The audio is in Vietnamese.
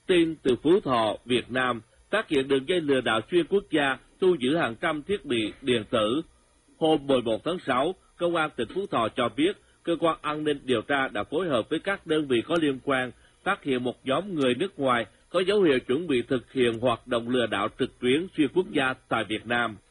tin từ Phú Thọ, Việt Nam, phát hiện đường dây lừa đảo xuyên quốc gia, thu giữ hàng trăm thiết bị điện tử. Hôm 11 tháng 6, Công an tỉnh Phú Thọ cho biết, cơ quan an ninh điều tra đã phối hợp với các đơn vị có liên quan, phát hiện một nhóm người nước ngoài có dấu hiệu chuẩn bị thực hiện hoạt động lừa đảo trực tuyến xuyên quốc gia tại Việt Nam.